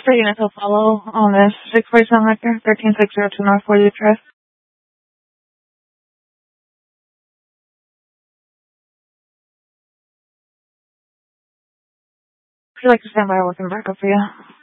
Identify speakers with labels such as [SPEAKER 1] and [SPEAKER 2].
[SPEAKER 1] For unit to follow on this 647 Hector, 13602 North 40 Drive. Would you like to stand by? I can back up for you.